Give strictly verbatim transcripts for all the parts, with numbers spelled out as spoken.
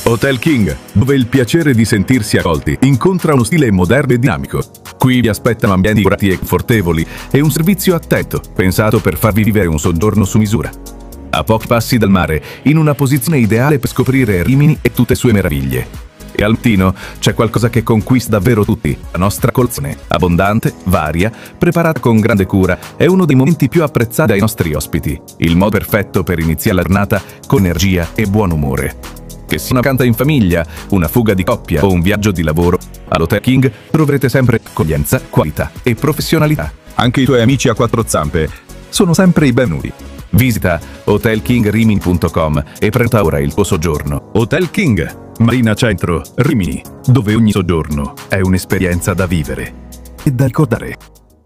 Hotel King, dove il piacere di sentirsi accolti incontra uno stile moderno e dinamico. Qui vi aspettano ambienti curati e confortevoli e un servizio attento, pensato per farvi vivere un soggiorno su misura. A pochi passi dal mare, in una posizione ideale per scoprire Rimini e tutte le sue meraviglie. E al mattino c'è qualcosa che conquista davvero tutti, la nostra colazione, abbondante, varia, preparata con grande cura, è uno dei momenti più apprezzati dai nostri ospiti, il modo perfetto per iniziare la giornata con energia e buon umore. Che sia una vacanza in famiglia, una fuga di coppia o un viaggio di lavoro, all'Hotel King troverete sempre accoglienza, qualità e professionalità. Anche i tuoi amici a quattro zampe sono sempre i benvenuti. Visita hotel king rimini punto com e prenota ora il tuo soggiorno. Hotel King, Marina Centro, Rimini, dove ogni soggiorno è un'esperienza da vivere e da ricordare.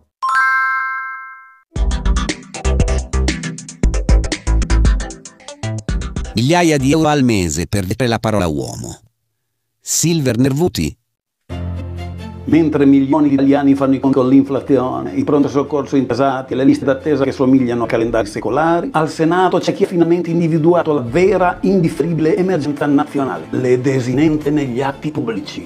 Migliaia di euro al mese per dire la parola uomo. Silver Nervuti. Mentre milioni di italiani fanno i conti con l'inflazione, i pronto soccorso intasati e le liste d'attesa che somigliano a calendari secolari, al Senato c'è chi ha finalmente individuato la vera, indifferibile emergenza nazionale, le desinenze negli atti pubblici.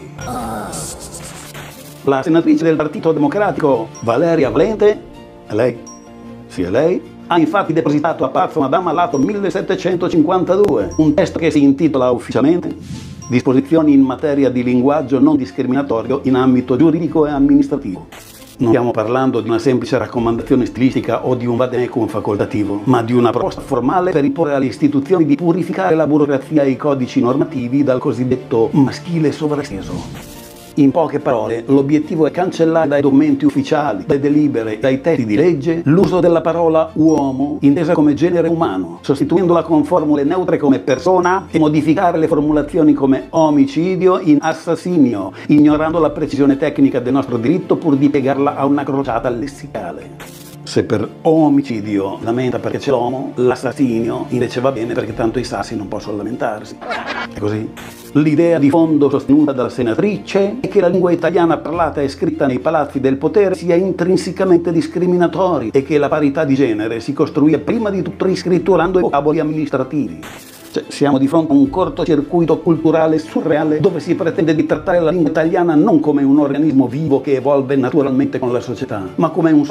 La senatrice del Partito Democratico, Valeria Valente, è lei? Sì, è lei? Ha infatti depositato a Palazzo Madama l'atto millesettecentocinquantadue, un testo che si intitola ufficialmente Disposizioni in materia di linguaggio non discriminatorio in ambito giuridico e amministrativo. Non stiamo parlando di una semplice raccomandazione stilistica o di un vademecum facoltativo, ma di una proposta formale per imporre alle istituzioni di purificare la burocrazia e i codici normativi dal cosiddetto maschile sovraesteso. In poche parole, l'obiettivo è cancellare dai documenti ufficiali, dai delibere, dai testi di legge, l'uso della parola uomo, intesa come genere umano, sostituendola con formule neutre come persona e modificare le formulazioni come omicidio in assassinio, ignorando la precisione tecnica del nostro diritto pur di piegarla a una crociata lessicale. Se per omicidio lamenta perché c'è l'uomo, l'assassinio invece va bene perché tanto i sassi non possono lamentarsi. È così. L'idea di fondo sostenuta dalla senatrice è che la lingua italiana parlata e scritta nei palazzi del potere sia intrinsecamente discriminatoria e che la parità di genere si costruisce prima di tutto riscritturando i vocaboli amministrativi. Cioè, siamo di fronte a un cortocircuito culturale surreale dove si pretende di trattare la lingua italiana non come un organismo vivo che evolve naturalmente con la società, ma come un